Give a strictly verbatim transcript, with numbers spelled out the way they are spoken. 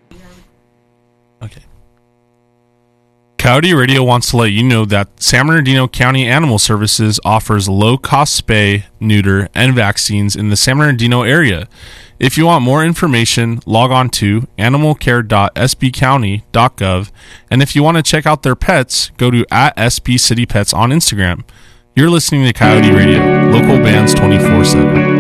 Okay. Coyote Radio wants to let you know that San Bernardino County Animal Services offers low-cost spay, neuter, and vaccines in the San Bernardino area. If you want more information, log on to animal care dot s b county dot gov, and if you want to check out their pets, go to at S B City Pets on Instagram. You're listening to Coyote Radio, local bands twenty-four seven.